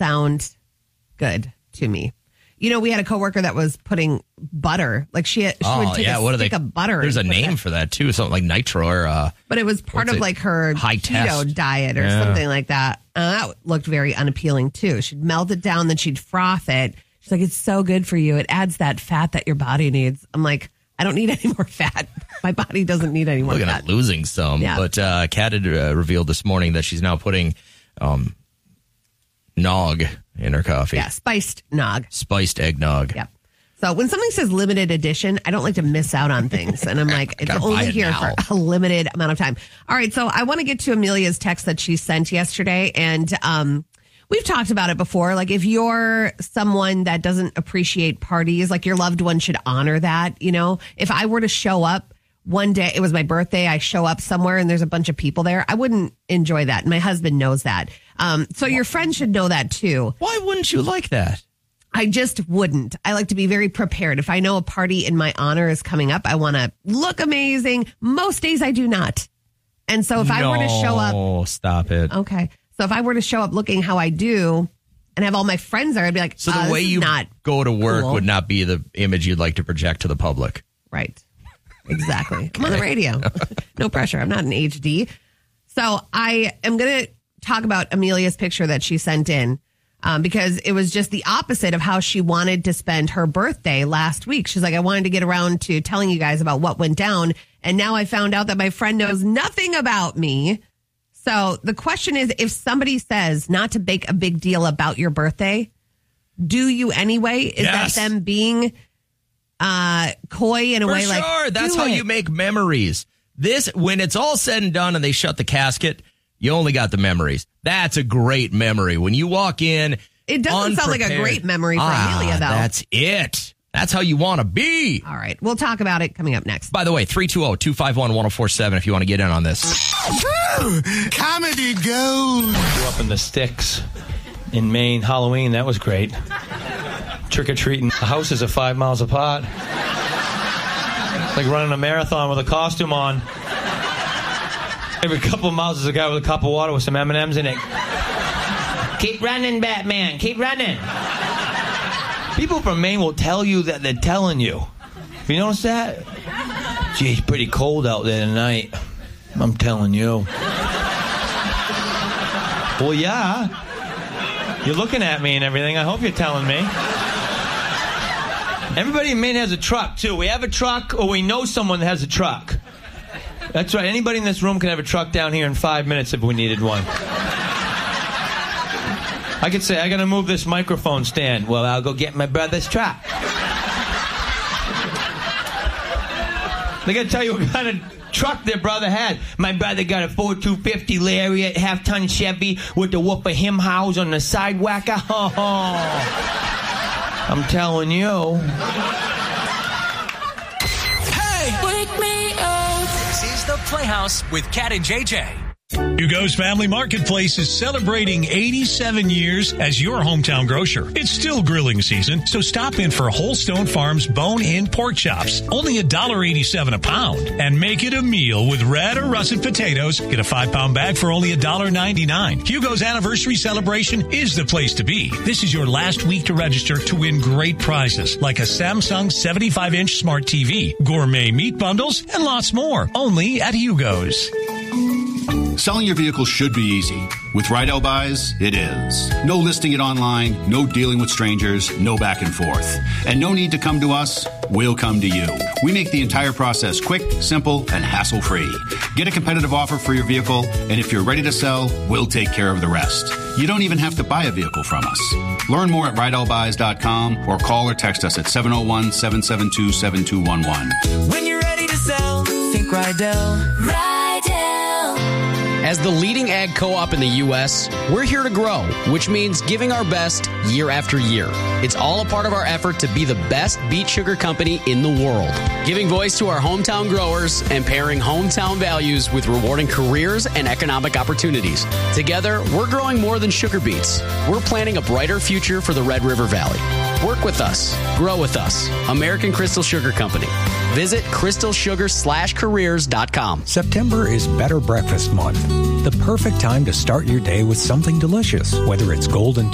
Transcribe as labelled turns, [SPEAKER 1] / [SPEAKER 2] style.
[SPEAKER 1] sound good to me. You know, we had a coworker that was putting butter, like she would take a stick of butter.
[SPEAKER 2] There's a name for that too, something like nitro or.
[SPEAKER 1] But it was part of like her
[SPEAKER 2] high
[SPEAKER 1] keto diet or something like that. That looked very unappealing too. She'd melt it down, then she'd froth it. She's like, "It's so good for you. It adds that fat that your body needs." I'm like, I don't need any more fat. My body doesn't need any more
[SPEAKER 2] fat. Looking at losing some, but Kat had revealed this morning that she's now putting nog in her coffee.
[SPEAKER 1] Yeah, spiced nog.
[SPEAKER 2] Spiced eggnog.
[SPEAKER 1] Yep. So when something says limited edition, I don't like to miss out on things. And I'm like, it's only here for a limited amount of time. All right, so I want to get to Amelia's text that she sent yesterday. And we've talked about it before. Like if you're someone that doesn't appreciate parties, like your loved one should honor that. You know, if I were to show up one day, it was my birthday, I show up somewhere and there's a bunch of people there, I wouldn't enjoy that. And my husband knows that. So your friend should know that too.
[SPEAKER 2] Why wouldn't you like that?
[SPEAKER 1] I just wouldn't. I like to be very prepared. If I know a party in my honor is coming up, I want to look amazing. Most days I do not. And so if I were to show up.
[SPEAKER 2] Oh, stop it.
[SPEAKER 1] Okay. So if I were to show up looking how I do and have all my friends there, I'd be like,
[SPEAKER 2] so the way you go to work would not be the image you'd like to project to the public.
[SPEAKER 1] Right. Exactly. I'm on the radio. No pressure. I'm not in HD. So I am going to talk about Amelia's picture that she sent in because it was just the opposite of how she wanted to spend her birthday last week. She's like, I wanted to get around to telling you guys about what went down. And now I found out that my friend knows nothing about me. So the question is, if somebody says not to make a big deal about your birthday, do you anyway? Is that them being coy in a way? Like,
[SPEAKER 2] sure, that's how you make memories. This, when it's all said and done and they shut the casket, you only got the memories. That's a great memory. When you walk in,
[SPEAKER 1] it doesn't sound like a great memory for Amelia, though.
[SPEAKER 2] That's it. That's how you want to be.
[SPEAKER 1] All right. We'll talk about it coming up next.
[SPEAKER 2] By the way, 320-251-1047 if you want to get in on this.
[SPEAKER 3] Comedy gold.
[SPEAKER 4] Grew up in the sticks in Maine. Halloween, that was great. Trick-or-treating. The houses are 5 miles apart. Like running a marathon with a costume on. Every couple of miles there's a guy with a cup of water with some M&Ms in it. Keep running, Batman. Keep running. People from Maine will tell you that they're telling you. Have you noticed that? Gee, it's pretty cold out there tonight. I'm telling you. Well, yeah. You're looking at me and everything. I hope you're telling me. Everybody in Maine has a truck, too. We have a truck or we know someone that has a truck. That's right. Anybody in this room can have a truck down here in 5 minutes if we needed one. I could say, I got to move this microphone stand. Well, I'll go get my brother's truck. They got to tell you what kind of truck their brother had. My brother got a Ford 250 Lariat, half-ton Chevy with the whoop of him house on the sidewalker. I'm telling you.
[SPEAKER 5] Hey! Wake me up. This is The Playhouse with Kat and JJ.
[SPEAKER 6] Hugo's Family Marketplace is celebrating 87 years as your hometown grocer. It's still grilling season, so stop in for Holstone Farms bone-in pork chops, only $1.87 a pound. And make it a meal with red or russet potatoes. Get a 5-pound bag for only $1.99. Hugo's anniversary celebration is the place to be. This is your last week to register to win great prizes, like a Samsung 75-inch smart TV, gourmet meat bundles, and lots more. Only at Hugo's.
[SPEAKER 7] Selling your vehicle should be easy. With Rydell Buys, it is. No listing it online, no dealing with strangers, no back and forth. And no need to come to us, we'll come to you. We make the entire process quick, simple, and hassle-free. Get a competitive offer for your vehicle, and if you're ready to sell, we'll take care of the rest. You don't even have to buy a vehicle from us. Learn more at RydellBuys.com or call or text us at 701-772-7211.
[SPEAKER 5] When you're ready to sell, think Rydell. Rydell.
[SPEAKER 8] As the leading ag co-op in the U.S., we're here to grow, which means giving our best year after year. It's all a part of our effort to be the best beet sugar company in the world, giving voice to our hometown growers and pairing hometown values with rewarding careers and economic opportunities. Together, we're growing more than sugar beets. We're planning a brighter future for the Red River Valley. Work with us. Grow with us. American Crystal Sugar Company. Visit crystalsugar/careers.com.
[SPEAKER 9] September is Better Breakfast Month. The perfect time to start your day with something delicious, whether it's golden